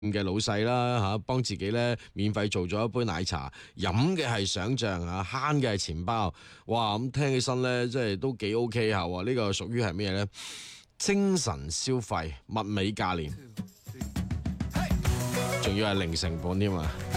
嘅老細啦嚇，幫自己咧免費做咗一杯奶茶，飲嘅係想像啊，慳嘅係錢包。哇！咁聽起身咧，即係都幾 OK 下喎。呢個屬於係咩咧？精神消費，物美價廉，仲要係零成本添啊！